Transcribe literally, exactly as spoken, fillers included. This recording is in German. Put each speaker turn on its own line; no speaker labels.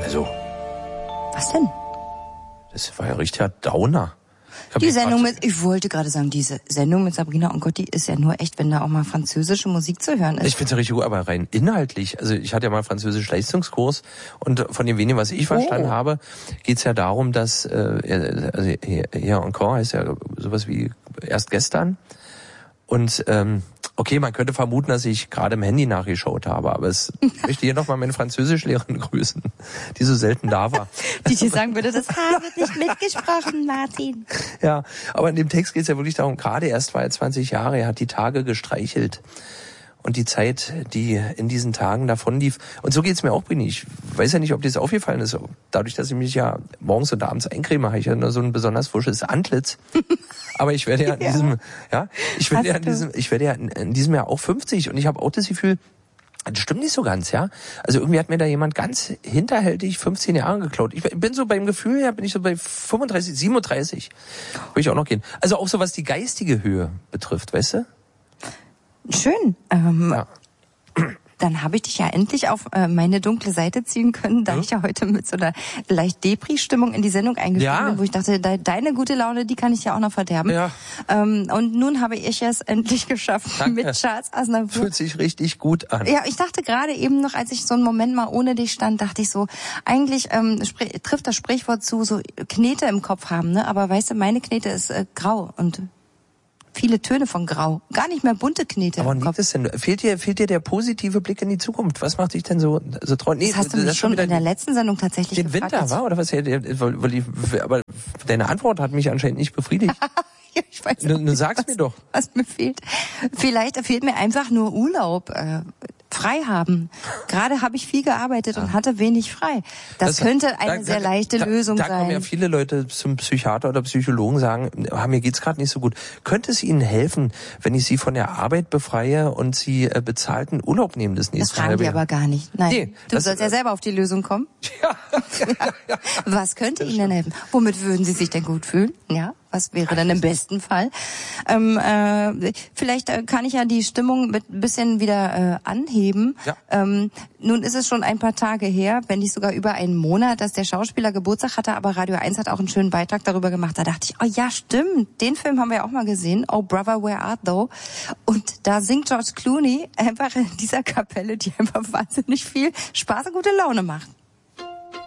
Also.
Was denn?
Das war ja richtiger Downer.
Die Sendung mit, ich wollte gerade sagen, diese Sendung mit Sabrina und Gotti ist ja nur echt, wenn da auch mal französische Musik zu hören ist.
Ich find's ja richtig gut, aber rein inhaltlich. Also ich hatte ja mal einen französischen Leistungskurs und von dem wenigen, was ich verstanden oh. habe, geht's ja darum, dass, äh, also hier, hier encore heißt ja sowas wie erst gestern. Und ähm, okay, man könnte vermuten, dass ich gerade im Handy nachgeschaut habe, aber es möchte hier nochmal meine Französischlehrerin grüßen, die so selten da war.
Die dir sagen würde, das Haar wird nicht mitgesprochen, Martin.
Ja, aber in dem Text geht es ja wirklich darum, gerade erst war er zwanzig Jahre, er hat die Tage gestreichelt. Und die Zeit, die in diesen Tagen davon lief. Und so geht's mir auch, Brini. Ich weiß ja nicht, ob dir das aufgefallen ist. Dadurch, dass ich mich ja morgens und abends eincreme, habe ich ja nur so ein besonders frisches Antlitz. Aber ich werde ja in ja. diesem, ja, ich werde ja in diesem, ich werde ja in, in diesem Jahr auch fünfzig und ich habe auch das Gefühl, das stimmt nicht so ganz, ja. Also irgendwie hat mir da jemand ganz hinterhältig fünfzehn Jahre geklaut. Ich bin so beim Gefühl, ja, bin ich so bei fünfunddreißig, siebenunddreißig. Würde ich auch noch gehen. Also auch so was die geistige Höhe betrifft, weißt du?
Schön. Ähm,
ja.
Dann habe ich dich ja endlich auf äh, meine dunkle Seite ziehen können, da ja. ich ja heute mit so einer leicht Depri-Stimmung in die Sendung eingestiegen ja. bin, wo ich dachte, de- deine gute Laune, die kann ich ja auch noch verderben.
Ja.
Ähm, und nun habe ich es endlich geschafft. Danke. Mit Charles Aznavour.
Fühlt sich richtig gut an.
Ja, ich dachte gerade eben noch, als ich so einen Moment mal ohne dich stand, dachte ich so, eigentlich ähm, spr- trifft das Sprichwort zu, so Knete im Kopf haben, ne? Aber weißt du, meine Knete ist äh, grau und viele Töne von Grau. Gar nicht mehr bunte Knete.
Aber liegt es denn? Fehlt dir, fehlt dir der positive Blick in die Zukunft? Was macht dich denn so, so traurig? Nee,
das hast du mich das schon in der letzten Sendung tatsächlich
den
gefragt.
Den Winter, war? Oder was? Aber deine Antwort hat mich anscheinend nicht befriedigt.
Ja, ich weiß
du, du sagst
was,
mir doch.
Was mir fehlt. Vielleicht fehlt mir einfach nur Urlaub. Äh, frei haben. Gerade habe ich viel gearbeitet und hatte wenig frei. Das, das könnte eine da, sehr leichte
da,
Lösung
da, da
sein.
Da kommen ja viele Leute zum Psychiater oder Psychologen, sagen, ah, mir geht's gerade nicht so gut. Könnte es Ihnen helfen, wenn ich Sie von der Arbeit befreie und Sie äh, bezahlten Urlaub nehmen das nächste Mal?
Das fragen die aber gar nicht. Nein,
nee,
du
das,
sollst ja selber auf die Lösung kommen.
Ja, ja, ja, ja.
Was könnte Ihnen denn helfen? Womit würden Sie sich denn gut fühlen? Ja, was wäre denn im besten Fall? Ähm, äh, vielleicht äh, kann ich ja die Stimmung mit ein bisschen wieder äh, anheben.
Ja.
Ähm, nun ist es schon ein paar Tage her, wenn nicht sogar über einen Monat, dass der Schauspieler Geburtstag hatte, aber Radio eins hat auch einen schönen Beitrag darüber gemacht. Da dachte ich, oh ja, stimmt, den Film haben wir ja auch mal gesehen, Oh Brother, Where Art Thou? Und da singt George Clooney einfach in dieser Kapelle, die einfach wahnsinnig viel Spaß und gute Laune macht.